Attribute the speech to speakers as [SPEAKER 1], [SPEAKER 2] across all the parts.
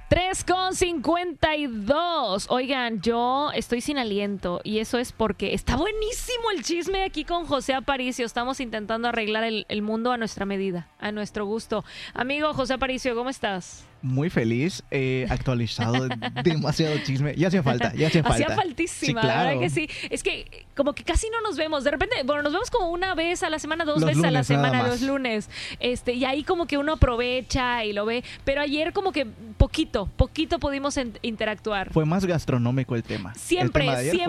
[SPEAKER 1] 3:52. Oigan, yo estoy sin aliento y eso es porque está buenísimo el chisme aquí con José Aparicio. Estamos intentando arreglar el mundo a nuestra medida, a nuestro gusto. Amigo José Aparicio, ¿cómo estás?
[SPEAKER 2] Muy feliz, actualizado, demasiado chisme. Ya hacía falta.
[SPEAKER 1] Hacía faltísima,
[SPEAKER 2] sí, claro.
[SPEAKER 1] ¿verdad que sí? Es que como que casi no nos vemos. De repente, bueno, nos vemos como una vez a la semana, dos veces a la semana, los lunes. Y ahí como que uno aprovecha y lo ve. Pero ayer como que poquito pudimos interactuar.
[SPEAKER 2] Fue más gastronómico el tema.
[SPEAKER 1] Siempre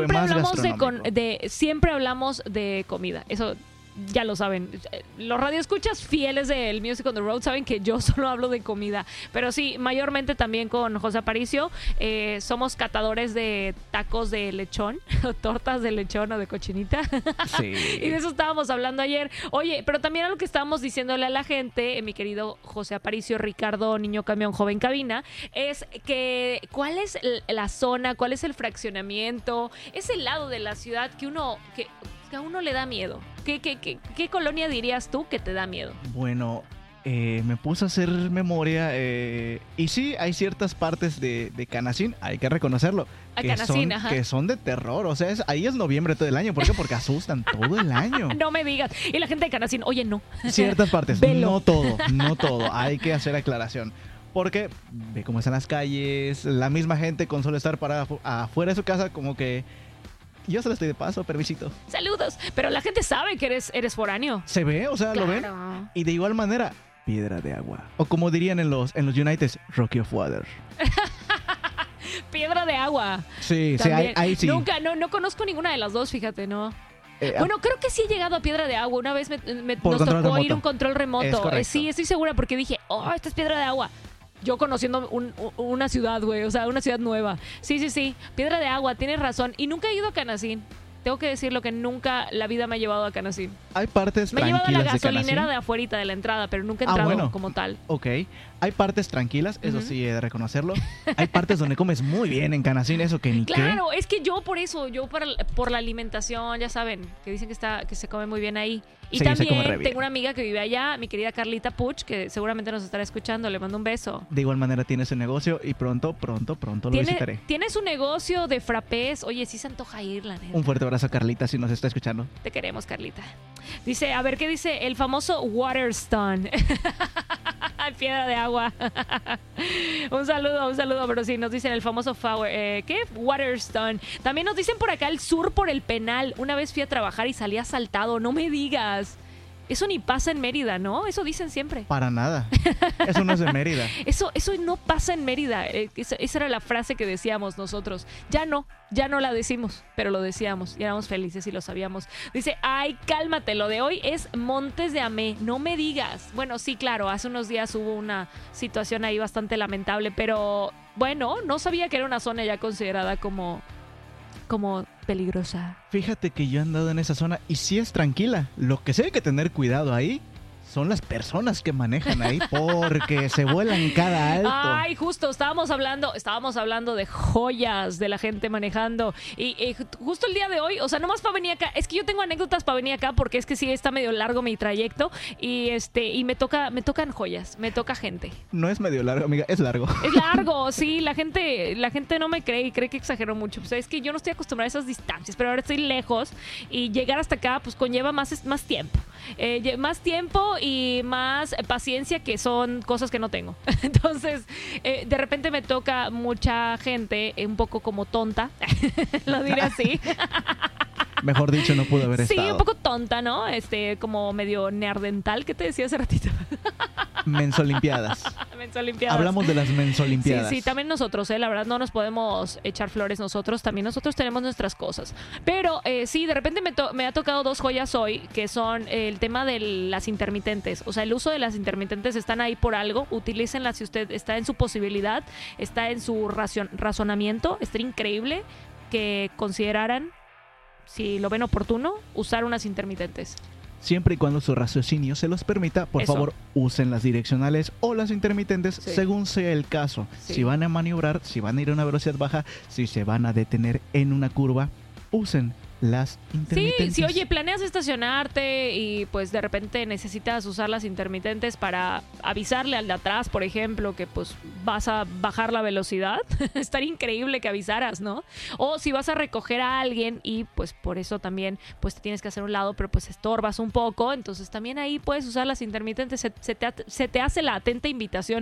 [SPEAKER 2] Siempre
[SPEAKER 1] hablamos de comida. Eso ya lo saben. Los radioescuchas fieles del Music on the Road saben que yo solo hablo de comida. Pero sí, mayormente también con José Aparicio somos catadores de tacos de lechón, o tortas de lechón o de cochinita.
[SPEAKER 2] Sí.
[SPEAKER 1] Y de eso estábamos hablando ayer. Oye, pero también algo que estábamos diciéndole a la gente, mi querido José Aparicio, Ricardo, Niño Camión, Joven Cabina, es que ¿cuál es la zona, cuál es el fraccionamiento, ese lado de la ciudad que a uno le da miedo? ¿Qué colonia dirías tú que te da miedo?
[SPEAKER 2] Bueno, me puse a hacer memoria y sí, hay ciertas partes de Canacín, hay que reconocerlo, que son de terror. O sea, ahí es noviembre todo el año. ¿Por qué? Porque asustan todo el año.
[SPEAKER 1] No me digas. Y la gente de Canacín, oye, no.
[SPEAKER 2] Ciertas partes,
[SPEAKER 1] Velo.
[SPEAKER 2] no todo. Hay que hacer aclaración. Porque ve cómo están las calles, la misma gente con solo estar para afuera de su casa, como que yo se lo estoy de paso, permisito.
[SPEAKER 1] Saludos. Pero la gente sabe que eres foráneo.
[SPEAKER 2] Se ve, o sea,
[SPEAKER 1] claro.
[SPEAKER 2] Lo ven. Y de igual manera, piedra de agua. O como dirían en los Uniteds, Rocky of Water.
[SPEAKER 1] Piedra de agua.
[SPEAKER 2] Sí, ahí sí.
[SPEAKER 1] Nunca, no conozco ninguna de las dos, fíjate, ¿no? Bueno, creo que sí he llegado a Piedra de Agua. Una vez nos tocó ir a un control remoto. Sí, estoy segura porque dije, esta es Piedra de Agua. Yo conociendo una ciudad, güey, o sea, una ciudad nueva. Sí, Piedra de Agua, tienes razón. Y nunca he ido a Canacín. Tengo que decirlo que nunca la vida me ha llevado a Canacín.
[SPEAKER 2] Hay partes tranquilas de Canacín.
[SPEAKER 1] Me he llevado a la gasolinera de afuerita de la entrada, pero nunca he entrado como tal.
[SPEAKER 2] Ok. Hay partes tranquilas, eso sí he de reconocerlo. Hay partes donde comes muy bien en Canacín, eso que ni
[SPEAKER 1] Claro, es que yo por la alimentación, ya saben, que dicen que se come muy bien ahí. Y
[SPEAKER 2] sí,
[SPEAKER 1] también tengo una amiga que vive allá, mi querida Carlita Puch, que seguramente nos estará escuchando. Le mando un beso.
[SPEAKER 2] De igual manera tiene su negocio y pronto lo visitaré.
[SPEAKER 1] Tiene su negocio de frappés. Oye, sí se antoja ir, la neta.
[SPEAKER 2] Un fuerte abrazo a Carlita si nos está escuchando.
[SPEAKER 1] Te queremos, Carlita. Dice, a ver, ¿qué dice? El famoso Waterstone. Piedra de agua. un saludo, pero sí, nos dicen el famoso ¿qué? Waterstone. También nos dicen por acá el sur por el penal. Una vez fui a trabajar y salí asaltado, no me digas. Eso ni pasa en Mérida, ¿no? Eso dicen siempre.
[SPEAKER 2] Para nada. Eso no es de Mérida.
[SPEAKER 1] Eso no pasa en Mérida. Esa era la frase que decíamos nosotros. Ya no la decimos, pero lo decíamos y éramos felices y lo sabíamos. Dice, ay, cálmate, lo de hoy es Montes de Amé, no me digas. Bueno, sí, claro, hace unos días hubo una situación ahí bastante lamentable, pero bueno, no sabía que era una zona ya considerada como peligrosa.
[SPEAKER 2] Fíjate que yo he andado en esa zona y sí es tranquila. Lo que sí hay que tener cuidado ahí son las personas que manejan ahí porque se vuelan cada alto.
[SPEAKER 1] Ay, justo, estábamos hablando de joyas de la gente manejando y justo el día de hoy, o sea, nomás para venir acá, es que yo tengo anécdotas para venir acá porque es que sí está medio largo mi trayecto y me tocan joyas, me toca gente.
[SPEAKER 2] No es medio largo, amiga, es largo.
[SPEAKER 1] Es largo, sí, la gente no me cree y cree que exagero mucho. Pues es que yo no estoy acostumbrada a esas distancias, pero ahora estoy lejos y llegar hasta acá pues conlleva más tiempo. Más tiempo y más paciencia, que son cosas que no tengo. Entonces, de repente me toca mucha gente un poco como tonta, lo diré así.
[SPEAKER 2] Mejor dicho, no pudo haber estado.
[SPEAKER 1] Sí, un poco tonta, ¿no? Como medio neandertal, ¿qué te decía hace ratito?
[SPEAKER 2] Mensolimpiadas. Hablamos de las mensolimpiadas.
[SPEAKER 1] Sí, también nosotros, la verdad no nos podemos echar flores nosotros, también nosotros tenemos nuestras cosas. Pero sí, de repente me ha tocado dos joyas hoy, que son el tema de las intermitentes. O sea, el uso de las intermitentes están ahí por algo, utilícenlas si usted está en su posibilidad, está en su razonamiento. Estaría increíble que consideraran, si lo ven oportuno, usar unas intermitentes.
[SPEAKER 2] Siempre y cuando su raciocinio se los permita, por favor, usen las direccionales o las intermitentes según sea el caso. Sí. Si van a maniobrar, si van a ir a una velocidad baja, si se van a detener en una curva, usen las intermitentes.
[SPEAKER 1] Sí, oye, planeas estacionarte y pues de repente necesitas usar las intermitentes para avisarle al de atrás, por ejemplo, que pues vas a bajar la velocidad. Estaría increíble que avisaras, ¿no? O si vas a recoger a alguien y pues por eso también pues te tienes que hacer un lado, pero pues estorbas un poco, entonces también ahí puedes usar las intermitentes. Se te hace la atenta invitación.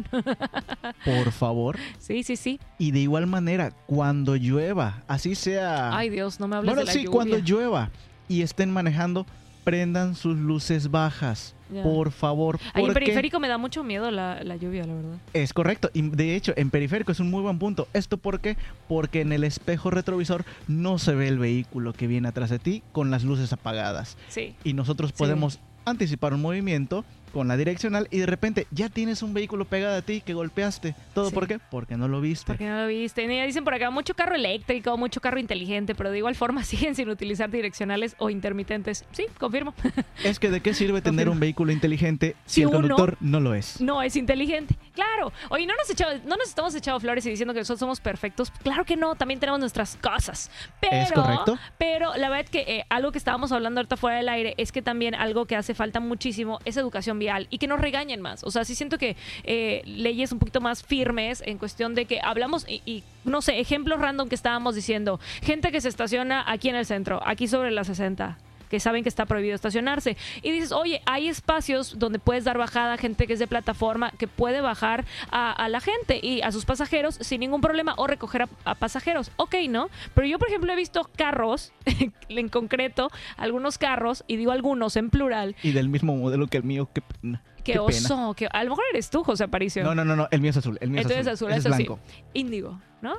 [SPEAKER 2] Por favor.
[SPEAKER 1] Sí.
[SPEAKER 2] Y de igual manera, cuando llueva, así sea...
[SPEAKER 1] Ay, Dios, no me hables de la lluvia.
[SPEAKER 2] Cuando llueva y estén manejando, prendan sus luces bajas. Yeah. Por favor.
[SPEAKER 1] Ahí en periférico me da mucho miedo la lluvia, la verdad.
[SPEAKER 2] Es correcto. Y de hecho, en periférico es un muy buen punto. ¿Esto por qué? Porque en el espejo retrovisor no se ve el vehículo que viene atrás de ti con las luces apagadas.
[SPEAKER 1] Sí.
[SPEAKER 2] Y nosotros podemos anticipar un movimiento con la direccional y de repente ya tienes un vehículo pegado a ti que golpeaste. ¿Todo por qué? Porque no lo viste.
[SPEAKER 1] Porque no lo viste. Y dicen por acá, mucho carro eléctrico, mucho carro inteligente, pero de igual forma siguen sin utilizar direccionales o intermitentes. Sí, confirmo.
[SPEAKER 2] Es que ¿de qué sirve tener un vehículo inteligente si el conductor no lo es?
[SPEAKER 1] No es inteligente. Claro. Oye, no nos estamos echando flores y diciendo que nosotros somos perfectos. Claro que no, también tenemos nuestras cosas. Pero,
[SPEAKER 2] ¿es correcto?
[SPEAKER 1] Pero la verdad que algo que estábamos hablando ahorita fuera del aire es que también algo que hace falta muchísimo es educación vial y que nos regañen más. O sea, sí siento que leyes un poquito más firmes en cuestión de que hablamos y no sé, ejemplos random que estábamos diciendo. Gente que se estaciona aquí en el centro, aquí sobre la 60, que saben que está prohibido estacionarse. Y dices, oye, hay espacios donde puedes dar bajada a gente que es de plataforma, que puede bajar a la gente y a sus pasajeros sin ningún problema o recoger a pasajeros. Ok, ¿no? Pero yo, por ejemplo, he visto carros, en concreto, algunos carros, y digo algunos en plural.
[SPEAKER 2] Y del mismo modelo que el mío, qué pena.
[SPEAKER 1] Qué oso, que a lo mejor eres tú, José Aparicio.
[SPEAKER 2] No, el mío es azul. El mío
[SPEAKER 1] entonces es azul,
[SPEAKER 2] es blanco.
[SPEAKER 1] Sí. Índigo, ¿no?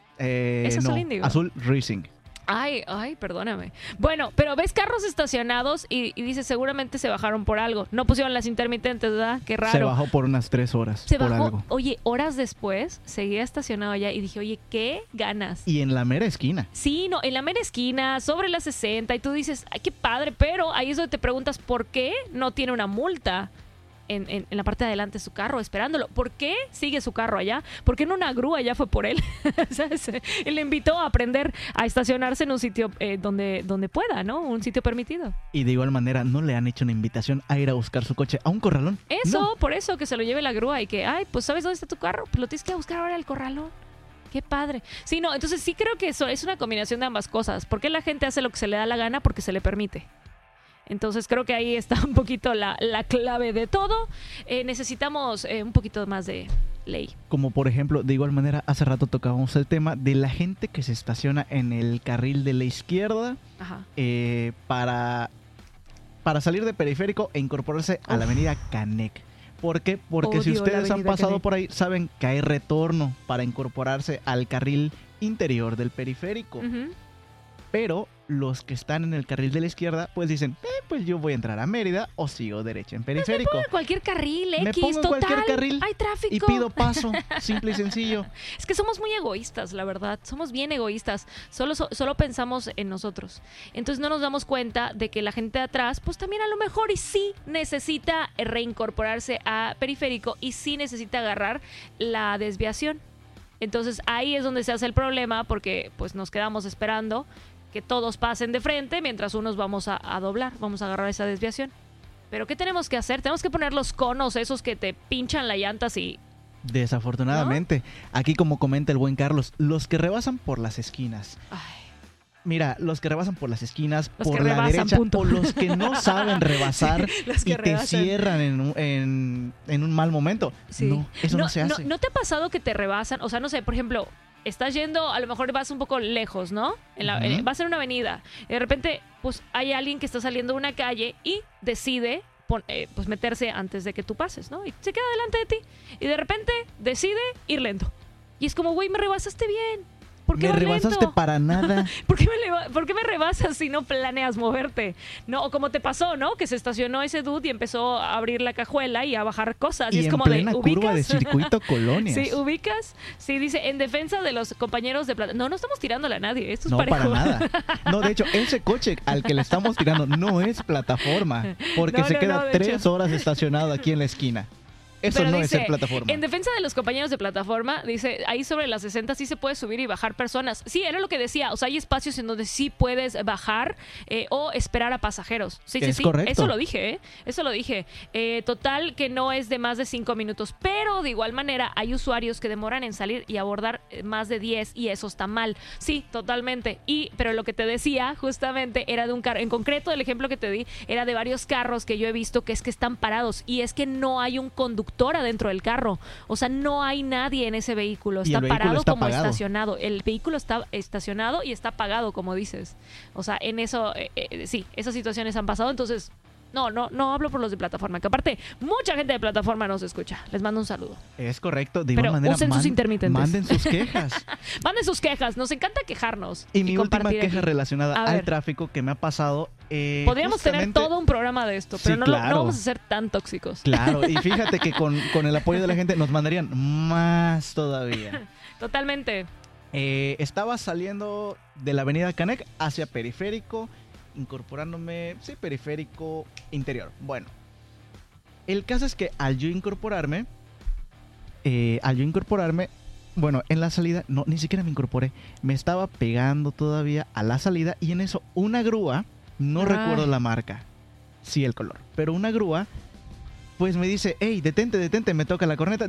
[SPEAKER 1] ¿Es azul índigo?
[SPEAKER 2] Azul Racing.
[SPEAKER 1] Ay, perdóname. Bueno, pero ves carros estacionados y dices, seguramente se bajaron por algo. No pusieron las intermitentes, ¿verdad? Qué raro.
[SPEAKER 2] Se bajó por unas 3 horas.
[SPEAKER 1] Se
[SPEAKER 2] por
[SPEAKER 1] bajó,
[SPEAKER 2] algo.
[SPEAKER 1] Oye, horas después, seguía estacionado allá y dije, oye, ¿qué ganas?
[SPEAKER 2] Y en la mera esquina.
[SPEAKER 1] Sí, no, en la mera esquina, sobre la 60, y tú dices, ay, qué padre, pero ahí es donde te preguntas, ¿por qué no tiene una multa en la parte de adelante de su carro esperándolo? ¿Por qué sigue su carro allá? ¿Por qué no una grúa ya fue por él? ¿Sabes? Él le invitó a aprender a estacionarse en un sitio donde pueda, ¿no? Un sitio permitido.
[SPEAKER 2] Y de igual manera, ¿no le han hecho una invitación a ir a buscar su coche a un corralón?
[SPEAKER 1] Eso,
[SPEAKER 2] no.
[SPEAKER 1] Por eso, que se lo lleve la grúa y que, ay, pues ¿sabes dónde está tu carro? Pues lo tienes que buscar ahora al corralón. Qué padre. Sí, no, entonces sí creo que eso es una combinación de ambas cosas. ¿Por qué la gente hace lo que se le da la gana? Porque se le permite. Entonces creo que ahí está un poquito la clave de todo. Necesitamos un poquito más de ley.
[SPEAKER 2] Como por ejemplo, de igual manera, hace rato tocábamos el tema de la gente que se estaciona en el carril de la izquierda.
[SPEAKER 1] Ajá.
[SPEAKER 2] Para salir de periférico e incorporarse a la avenida Canec. ¿Por qué? Porque si ustedes han pasado por ahí, saben que hay retorno para incorporarse al carril interior del periférico. Uh-huh. Pero los que están en el carril de la izquierda, pues dicen, pues yo voy a entrar a Mérida o sigo derecha en periférico.
[SPEAKER 1] Pues me pongo en cualquier carril, X,
[SPEAKER 2] me pongo en cualquier carril,
[SPEAKER 1] hay tráfico.
[SPEAKER 2] Y pido paso, simple y sencillo.
[SPEAKER 1] Es que somos muy egoístas, la verdad. Somos bien egoístas. Solo pensamos en nosotros. Entonces no nos damos cuenta de que la gente de atrás, pues también a lo mejor y sí necesita reincorporarse a periférico y sí necesita agarrar la desviación. Entonces ahí es donde se hace el problema porque pues nos quedamos esperando que todos pasen de frente mientras unos vamos a doblar, vamos a agarrar esa desviación. Pero ¿qué tenemos que hacer? Tenemos que poner los conos esos que te pinchan la llanta así.
[SPEAKER 2] Desafortunadamente, ¿no? Aquí como comenta el buen Carlos, los que rebasan por las esquinas.
[SPEAKER 1] Ay.
[SPEAKER 2] Mira, los que rebasan por las esquinas,
[SPEAKER 1] los
[SPEAKER 2] por la derecha, o los que no saben rebasar y te cierran en un mal momento. Sí. No, eso no se hace.
[SPEAKER 1] ¿No te ha pasado que te rebasan? O sea, no sé, por ejemplo, estás yendo, a lo mejor vas un poco lejos, ¿no? Vas en una avenida. Y de repente, pues hay alguien que está saliendo de una calle y decide pues meterse antes de que tú pases, ¿no? Y se queda delante de ti. Y de repente decide ir lento. Y es como, güey, me rebasaste bien. ¿Por qué
[SPEAKER 2] me rebasaste
[SPEAKER 1] lento?
[SPEAKER 2] Para nada.
[SPEAKER 1] ¿Por qué me rebasas si no planeas moverte? No, o como te pasó, ¿no? Que se estacionó ese dude y empezó a abrir la cajuela y a bajar cosas. Y es
[SPEAKER 2] en
[SPEAKER 1] como
[SPEAKER 2] plena
[SPEAKER 1] de, ¿ubicas?
[SPEAKER 2] Curva de Circuito Colonias.
[SPEAKER 1] Sí, ¿ubicas? Sí, dice, en defensa de los compañeros de plata. No estamos tirándole a nadie. Esto es
[SPEAKER 2] no,
[SPEAKER 1] parejo.
[SPEAKER 2] Para nada. No, de hecho, ese coche al que le estamos tirando no es plataforma. Porque se queda 3 horas estacionado aquí en la esquina. Eso
[SPEAKER 1] pero
[SPEAKER 2] no
[SPEAKER 1] dice,
[SPEAKER 2] es ser plataforma.
[SPEAKER 1] En defensa de los compañeros de plataforma, dice, ahí sobre las 60 sí se puede subir y bajar personas. Sí, era lo que decía. O sea, hay espacios en donde sí puedes bajar o esperar a pasajeros. Sí, sí, sí.
[SPEAKER 2] Correcto.
[SPEAKER 1] Eso lo dije, ¿eh? Eso lo dije. Total que no es de más de 5 minutos. Pero de igual manera hay usuarios que demoran en salir y abordar más de 10 y eso está mal. Sí, totalmente. Pero lo que te decía justamente era de un carro. En concreto, el ejemplo que te di era de varios carros que yo he visto que están parados y es que no hay un conductor adentro del carro. O sea, no hay nadie en ese vehículo. Está parado como estacionado. El vehículo está estacionado y está apagado, como dices. O sea, en eso, sí, esas situaciones han pasado. Entonces, no hablo por los de plataforma, que aparte, mucha gente de plataforma nos escucha. Les mando un saludo.
[SPEAKER 2] Es correcto. De igual manera,
[SPEAKER 1] usen sus intermitentes.
[SPEAKER 2] Manden sus quejas.
[SPEAKER 1] Manden sus quejas. Nos encanta quejarnos.
[SPEAKER 2] Y mi última queja relacionada al tráfico que me ha pasado.
[SPEAKER 1] Podríamos tener todo un programa de esto, pero no vamos a ser tan tóxicos.
[SPEAKER 2] Claro, y fíjate que con el apoyo de la gente nos mandarían más todavía.
[SPEAKER 1] Totalmente.
[SPEAKER 2] Estaba saliendo de la avenida Canec hacia Periférico, incorporándome, sí, Periférico Interior. Bueno, el caso es que al yo incorporarme, bueno, en la salida, no, ni siquiera me incorporé, me estaba pegando todavía a la salida y en eso una grúa, no recuerdo la marca, sí el color, pero una grúa, pues me dice, hey, detente, me toca la corneta,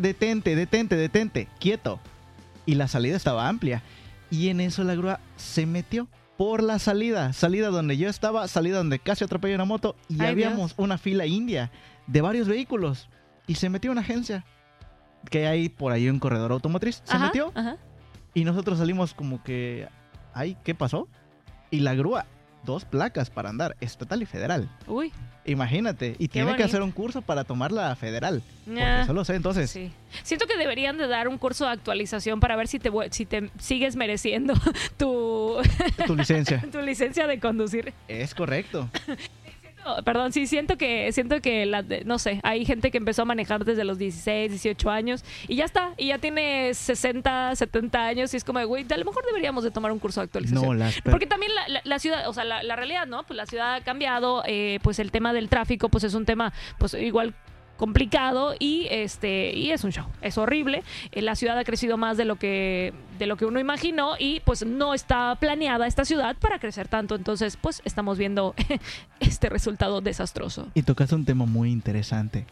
[SPEAKER 2] detente, quieto. Y la salida estaba amplia. Y en eso la grúa se metió por la salida donde yo estaba, salida donde casi atropellé una moto y habíamos una fila india de varios vehículos. Y se metió una agencia que hay por ahí un corredor automotriz. Se metió y nosotros salimos como que, ay, ¿qué pasó? Y la grúa, 2 placas para andar, estatal y federal.
[SPEAKER 1] Uy.
[SPEAKER 2] Imagínate, y tiene que hacer un curso para tomar la federal. Porque eso lo sé, entonces.
[SPEAKER 1] Sí. Siento que deberían de dar un curso de actualización para ver si te sigues mereciendo tu
[SPEAKER 2] licencia.
[SPEAKER 1] Tu licencia de conducir.
[SPEAKER 2] Es correcto.
[SPEAKER 1] Perdón, sí, siento que no sé, hay gente que empezó a manejar desde los 16, 18 años y ya está, y ya tiene 60, 70 años y es como, güey, a lo mejor deberíamos de tomar un curso de actualización. Porque también la ciudad, o sea, la realidad, ¿no? Pues la ciudad ha cambiado, pues el tema del tráfico, pues es un tema, pues igual complicado y es un show, es horrible. La ciudad ha crecido más de lo que uno imaginó y pues no está planeada esta ciudad para crecer tanto, entonces pues estamos viendo este resultado desastroso.
[SPEAKER 2] Y tocas un tema muy interesante,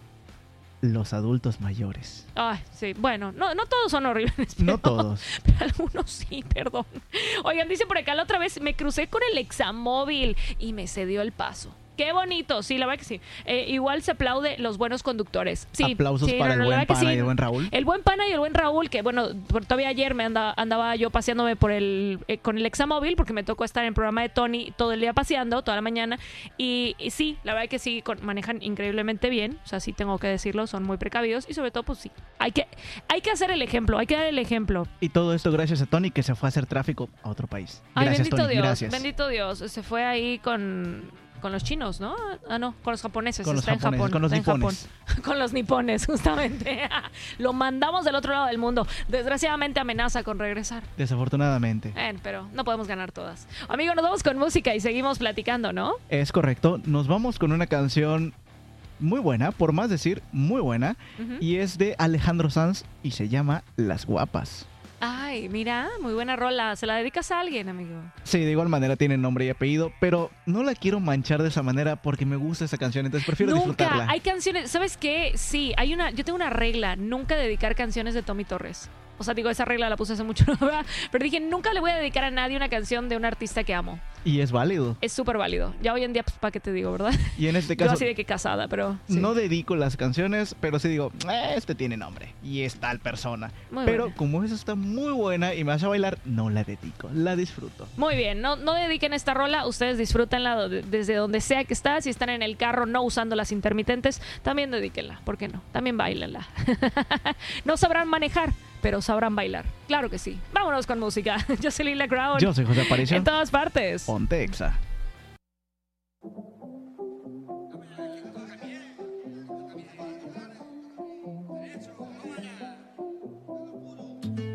[SPEAKER 2] los adultos mayores.
[SPEAKER 1] Ay, sí, bueno, no todos son horribles.
[SPEAKER 2] No todos.
[SPEAKER 1] Pero algunos sí, perdón. Oigan, dice por acá, la otra vez me crucé con el Examóvil y me cedió el paso. Qué bonito, sí, la verdad que sí. Igual se aplaude los buenos conductores. Sí,
[SPEAKER 2] aplausos para el buen Pana y el buen Raúl.
[SPEAKER 1] El buen Pana y el buen Raúl, que bueno, todavía ayer andaba yo paseándome con el Examóvil, porque me tocó estar en el programa de Tony todo el día paseando, toda la mañana. Y sí, la verdad que sí, manejan increíblemente bien. O sea, sí tengo que decirlo, son muy precavidos. Y sobre todo, pues sí, hay que hacer el ejemplo, hay que dar el ejemplo.
[SPEAKER 2] Y todo esto gracias a Tony, que se fue a hacer tráfico a otro país.
[SPEAKER 1] Gracias,
[SPEAKER 2] bendito
[SPEAKER 1] Tony,
[SPEAKER 2] Dios, gracias.
[SPEAKER 1] Bendito Dios. Se fue ahí con los chinos, ¿no? No, con los japoneses.
[SPEAKER 2] Con los japoneses, con los nipones.
[SPEAKER 1] Con los nipones, justamente. Lo mandamos del otro lado del mundo. Desgraciadamente amenaza con regresar.
[SPEAKER 2] Desafortunadamente.
[SPEAKER 1] Pero no podemos ganar todas. Amigo, nos vamos con música y seguimos platicando, ¿no?
[SPEAKER 2] Es correcto. Nos vamos con una canción muy buena, por más decir muy buena, y es de Alejandro Sanz y se llama Las Guapas.
[SPEAKER 1] Ay, mira, muy buena rola. ¿Se la dedicas a alguien, amigo?
[SPEAKER 2] Sí, de igual manera tiene nombre y apellido, pero no la quiero manchar de esa manera porque me gusta esa canción, entonces prefiero disfrutarla.
[SPEAKER 1] Hay canciones, ¿sabes qué? Sí, yo tengo una regla, nunca dedicar canciones de Tommy Torres. O sea, digo, esa regla la puse hace mucho, pero dije, nunca le voy a dedicar a nadie una canción de un artista que amo.
[SPEAKER 2] Y es válido.
[SPEAKER 1] Es súper válido. Ya hoy en día, pues, ¿para qué te digo, verdad?
[SPEAKER 2] Y en este caso...
[SPEAKER 1] Yo así de que casada, pero... Sí.
[SPEAKER 2] No dedico las canciones, pero sí digo, este tiene nombre y es tal persona.
[SPEAKER 1] Muy
[SPEAKER 2] pero
[SPEAKER 1] buena.
[SPEAKER 2] Como esa está muy buena y me hace bailar, no la dedico, la disfruto.
[SPEAKER 1] Muy bien, no dediquen esta rola, ustedes disfrútenla desde donde sea que está. Si están en el carro no usando las intermitentes, también dedíquenla, ¿por qué no? También bailenla. No sabrán manejar, pero sabrán bailar. Claro que sí. Vámonos con música. Yo soy Lila Crown.
[SPEAKER 2] Yo soy José Aparicio.
[SPEAKER 1] En todas partes.
[SPEAKER 2] Ponte Exa.